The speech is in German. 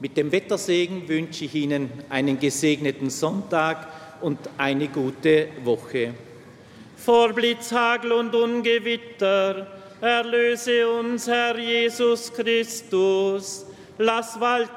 Mit dem Wettersegen wünsche ich Ihnen einen gesegneten Sonntag und eine gute Woche. Vor Blitz, Hagel und Ungewitter erlöse uns, Herr Jesus Christus. Lass walten